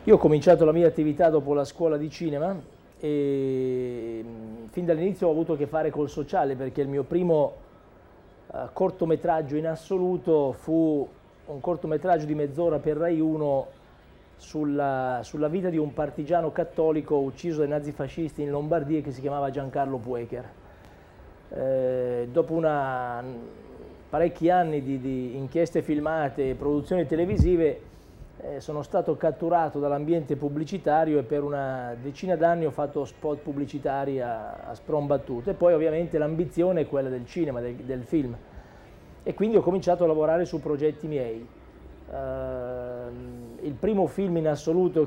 Io ho cominciato la mia attività dopo la scuola di cinema e fin dall'inizio ho avuto a che fare col sociale perché il mio primo cortometraggio in assoluto fu un cortometraggio di mezz'ora per Rai 1 sulla vita di un partigiano cattolico ucciso dai nazifascisti in Lombardia che si chiamava Giancarlo Puecher. Dopo parecchi anni di inchieste filmate e produzioni televisive sono stato catturato dall'ambiente pubblicitario e per una decina d'anni ho fatto spot pubblicitari a sprombattuto e poi ovviamente l'ambizione è quella del cinema, del film e quindi ho cominciato a lavorare su progetti miei. Il primo film in assoluto